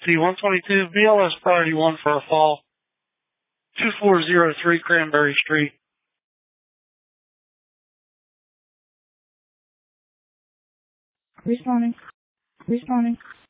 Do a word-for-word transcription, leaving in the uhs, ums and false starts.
C one twenty-two, B L S priority one for a fall, two four zero three Cranberry Street. Responding. Responding.